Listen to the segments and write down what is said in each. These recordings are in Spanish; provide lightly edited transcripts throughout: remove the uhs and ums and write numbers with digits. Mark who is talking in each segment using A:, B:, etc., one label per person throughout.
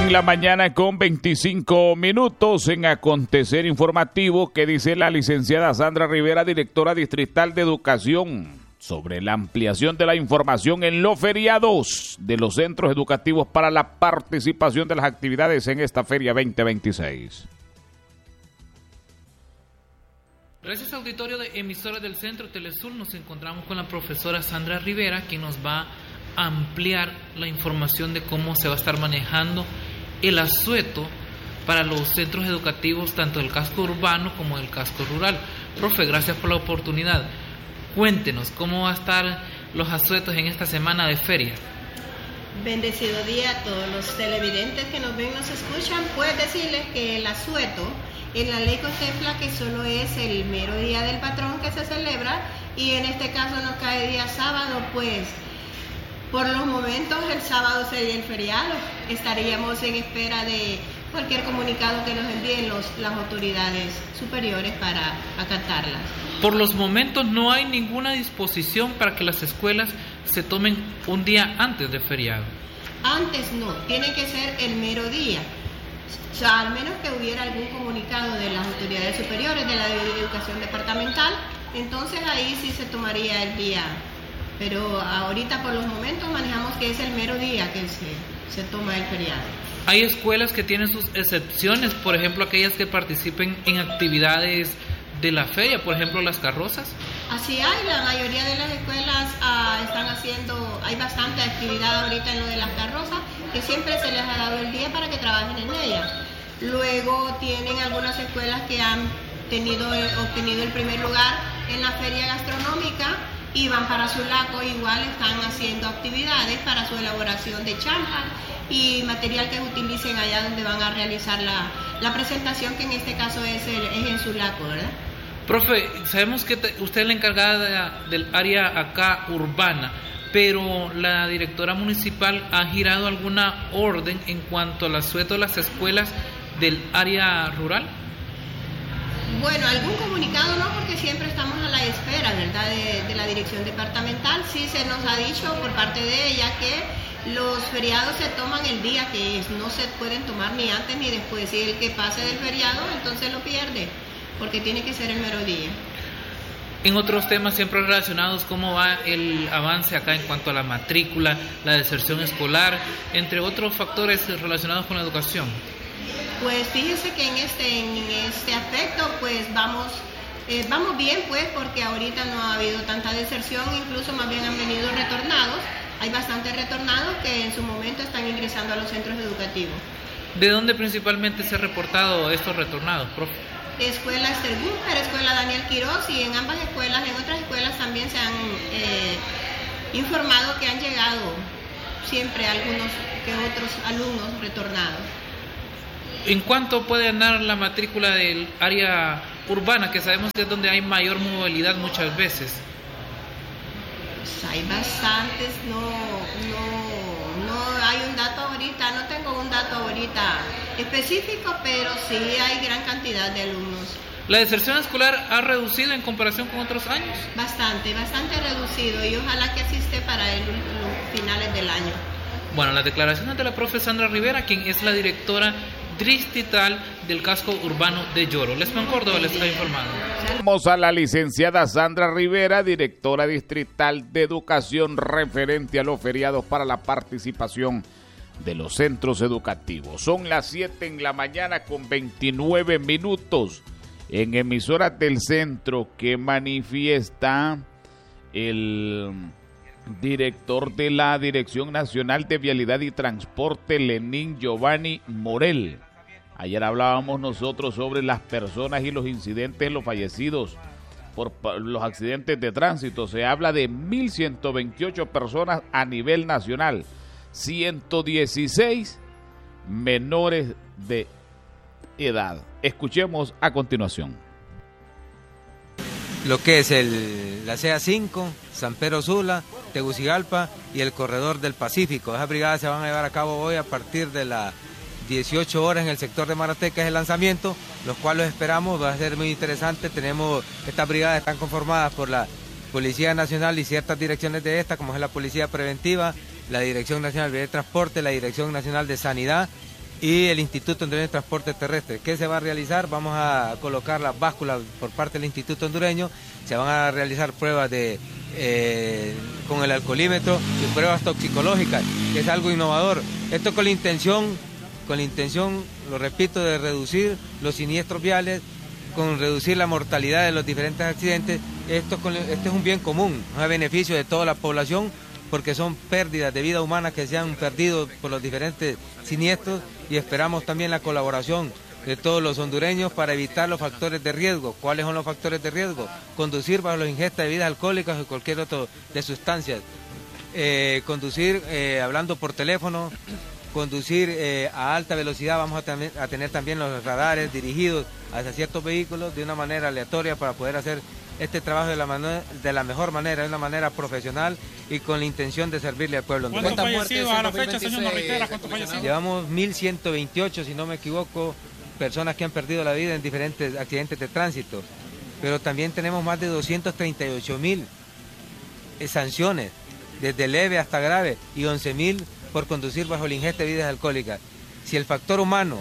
A: en la mañana con 25 minutos en acontecer informativo que dice la licenciada Sandra Rivera, directora distrital de educación, sobre la ampliación de la información en los feriados de los centros educativos para la participación de las actividades en esta feria 2026.
B: Gracias, auditorio de emisoras del Centro Telesur. Nos encontramos con la profesora Sandra Rivera, quien nos va a ampliar la información de cómo se va a estar manejando el asueto para los centros educativos, tanto del casco urbano como del casco rural. Profe, gracias por la oportunidad. Cuéntenos, ¿cómo va a estar los asuetos en esta semana de feria?
C: Bendecido día a todos los televidentes que nos ven y nos escuchan. Pues decirles que el asueto en la ley contempla que solo es el mero día del patrón que se celebra, y en este caso nos cae día sábado. Pues por los momentos el sábado sería el feriado. Estaríamos en espera de cualquier comunicado que nos envíen las autoridades superiores para acatarlas.
B: Por los momentos no hay ninguna disposición para que las escuelas se tomen un día antes del feriado.
C: Antes no, tiene que ser el mero día. O sea, al menos que hubiera algún comunicado de las autoridades superiores de la educación departamental, entonces ahí sí se tomaría el día. Pero ahorita por los momentos manejamos que es el mero día que se toma el feriado.
B: Hay escuelas que tienen sus excepciones, por ejemplo aquellas que participen en actividades de la feria, por ejemplo las carrozas.
C: Así hay, la mayoría de las escuelas están haciendo, hay bastante actividad ahorita en lo de las carrozas, que siempre se les ha dado el día para que trabajen en ellas. Luego tienen algunas escuelas que han obtenido el primer lugar en la feria gastronómica y van para Sulaco, igual están haciendo actividades para su elaboración de champa y material que utilicen allá donde van a realizar la presentación, que en este caso es en Sulaco, ¿verdad?
B: Profe, sabemos que usted es la encargada del área acá urbana, pero la directora municipal ha girado alguna orden en cuanto al asueto de las escuelas del área rural.
C: Bueno, algún comunicado no, porque siempre estamos a la espera, ¿verdad?, de la dirección departamental. Sí se nos ha dicho por parte de ella que los feriados se toman el día que es, no se pueden tomar ni antes ni después. Si el que pase del feriado, entonces lo pierde, porque tiene que ser el mero día.
B: En otros temas siempre relacionados, ¿cómo va el avance acá en cuanto a la matrícula, la deserción escolar, entre otros factores relacionados con la educación?
C: Pues fíjense que en este aspecto pues vamos bien, pues, porque ahorita no ha habido tanta deserción, incluso más bien han venido retornados. Hay bastantes retornados que en su momento están ingresando a los centros educativos.
B: ¿De dónde principalmente se han reportado estos retornados, profe?
C: Escuela Esther Gumper, Escuela Daniel Quiroz, y en ambas escuelas, en otras escuelas también se han informado que han llegado siempre algunos que otros alumnos retornados.
B: ¿En cuánto puede andar la matrícula del área urbana, que sabemos que es donde hay mayor movilidad muchas veces?
C: Pues hay bastantes, no hay un dato ahorita, no tengo un dato ahorita específico, pero sí hay gran cantidad de alumnos.
B: ¿La deserción escolar ha reducido en comparación con otros años?
C: Bastante reducido, y ojalá que así esté para los finales del año.
B: Bueno, las declaraciones de la profe Sandra Rivera, quien es la directora distrital del casco urbano de Lloro. Lesman Córdoba les está informando.
A: Vamos a la licenciada Sandra Rivera, directora distrital de educación, referente a los feriados para la participación de los centros educativos. Son las 7 en la mañana con 29 minutos en emisoras del centro, que manifiesta el director de la Dirección Nacional de Vialidad y Transporte, Lenín Giovanni Morel. Ayer hablábamos nosotros sobre las personas y los incidentes, los fallecidos por los accidentes de tránsito. Se habla de 1.128 personas a nivel nacional, 116 menores de edad. Escuchemos a continuación.
D: Lo que es la CA5, San Pedro Sula, Tegucigalpa y el Corredor del Pacífico. Esas brigadas se van a llevar a cabo hoy a partir de las 18 horas en el sector de Marateca, es el lanzamiento, los cuales esperamos, va a ser muy interesante. Estas brigadas están conformadas por la Policía Nacional y ciertas direcciones de esta, como es la Policía Preventiva, la Dirección Nacional de Transporte, la Dirección Nacional de Sanidad y el Instituto Hondureño de Transporte Terrestre. ¿Qué se va a realizar? Vamos a colocar las básculas por parte del Instituto Hondureño, se van a realizar pruebas con el alcoholímetro y pruebas toxicológicas, que es algo innovador. Esto con la intención, lo repito, de reducir los siniestros viales, con reducir la mortalidad de los diferentes accidentes. Este es un bien común, es a beneficio de toda la población, porque son pérdidas de vida humana que se han perdido por los diferentes siniestros, y esperamos también la colaboración de todos los hondureños para evitar los factores de riesgo. ¿Cuáles son los factores de riesgo? Conducir bajo la ingesta de bebidas alcohólicas o cualquier otro de sustancias. Conducir hablando por teléfono, conducir a alta velocidad. Vamos a tener también los radares dirigidos hacia ciertos vehículos de una manera aleatoria para poder hacer este trabajo de la mejor manera, de una manera profesional y con la intención de servirle al pueblo hondureño.
E: ¿Cuántos fallecidos a la fecha, señor Norritera? ¿Cuántos fallecidos?
D: Llevamos 1.128, si no me equivoco, personas que han perdido la vida en diferentes accidentes de tránsito, pero también tenemos más de 238.000 sanciones, desde leve hasta grave, y 11.000 por conducir bajo la ingesta de bebidas alcohólicas. Si el factor humano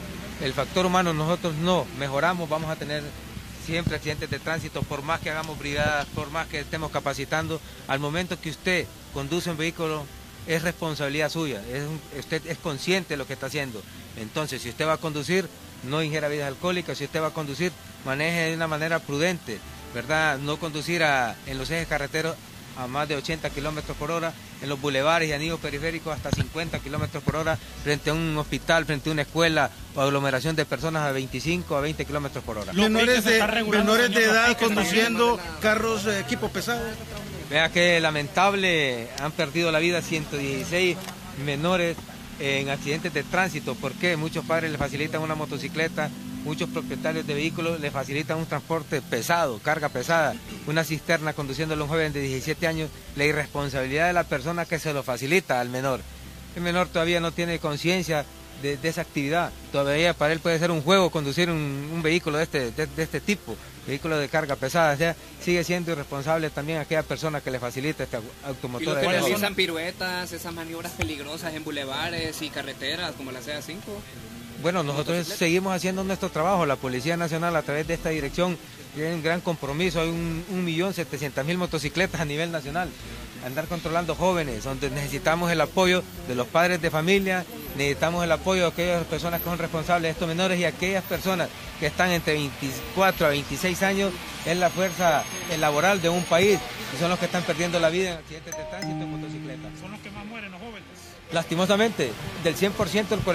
D: nosotros no mejoramos, vamos a tener siempre accidentes de tránsito, por más que hagamos brigadas, por más que estemos capacitando. Al momento que usted conduce un vehículo, es responsabilidad suya, usted es consciente de lo que está haciendo. Entonces, si usted va a conducir, no ingiera bebidas alcohólicas. Si usted va a conducir, maneje de una manera prudente, ¿verdad? No conducir en los ejes carreteros a más de 80 kilómetros por hora, en los bulevares y anillos periféricos hasta 50 kilómetros por hora, frente a un hospital, frente a una escuela o aglomeración de personas a 25 a 20 kilómetros por hora.
E: Menores de edad conduciendo carros equipo pesado.
D: Vea que lamentable, han perdido la vida 116 menores en accidentes de tránsito. ¿Por qué? Muchos padres les facilitan una motocicleta, muchos propietarios de vehículos les facilitan un transporte pesado, carga pesada, una cisterna conduciéndolo a un joven de 17 años, la irresponsabilidad de la persona que se lo facilita al menor. El menor todavía no tiene conciencia de esa actividad, todavía para él puede ser un juego conducir un vehículo de este tipo, vehículo de carga pesada. O sea, sigue siendo irresponsable también aquella persona que le facilita este automotor.
F: ¿Y los que realizan piruetas, esas maniobras peligrosas en bulevares y carreteras como la CA5?
D: Bueno, nosotros seguimos haciendo nuestro trabajo. La Policía Nacional, a través de esta dirección, tiene un gran compromiso. Hay 1.700.000 motocicletas a nivel nacional. Andar controlando jóvenes, donde necesitamos el apoyo de los padres de familia, necesitamos el apoyo de aquellas personas que son responsables de estos menores y aquellas personas que están entre 24 a 26 años en la fuerza laboral de un país y son los que están perdiendo la vida en accidentes de tránsito en motocicleta.
E: Son los que más mueren, los jóvenes.
D: Lastimosamente, del 100%, el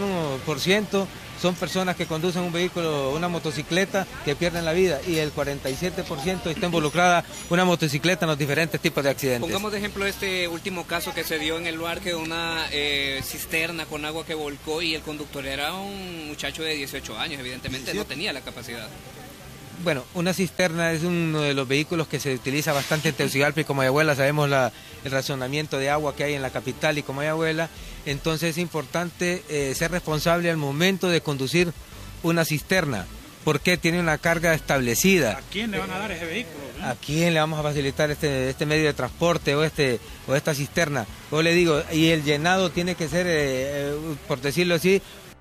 D: 41% son personas que conducen un vehículo, una motocicleta, que pierden la vida, y el 47% está involucrada una motocicleta en los diferentes tipos de accidentes.
F: Pongamos de ejemplo este último caso que se dio en el lugar, que una cisterna con agua que volcó y el conductor era un muchacho de 18 años, evidentemente no tenía la capacidad.
D: Bueno, una cisterna es uno de los vehículos que se utiliza bastante en Tegucigalpa y Comayagüela. Sabemos el racionamiento de agua que hay en la capital y Comayagüela. Entonces es importante ser responsable al momento de conducir una cisterna, porque tiene una carga establecida.
E: ¿A quién le van a dar ese vehículo?
D: ¿A quién le vamos a facilitar este medio de transporte o esta cisterna? Yo le digo, y el llenado tiene que ser, por decirlo así,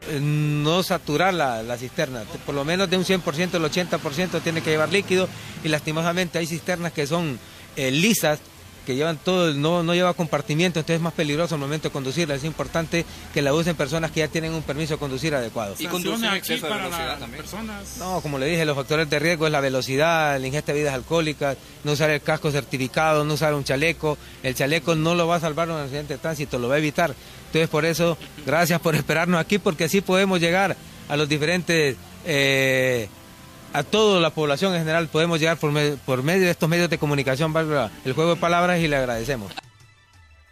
D: no saturar la cisterna, por lo menos de un 100%, el 80% tiene que llevar líquido, y lastimosamente hay cisternas que son lisas, que llevan todo, no lleva compartimiento, entonces es más peligroso al momento de conducirla. Es importante que la usen personas que ya tienen un permiso de conducir adecuado.
E: ¿Y conducen aquí para las personas?
D: No, como le dije, los factores de riesgo es la velocidad, la ingesta de bebidas alcohólicas, no usar el casco certificado, no usar un chaleco. El chaleco no lo va a salvar en un accidente de tránsito, lo va a evitar. Entonces, por eso, gracias por esperarnos aquí, porque así podemos llegar a los diferentes, a toda la población en general, podemos llegar por medio de estos medios de comunicación, valga el juego de palabras, y le agradecemos.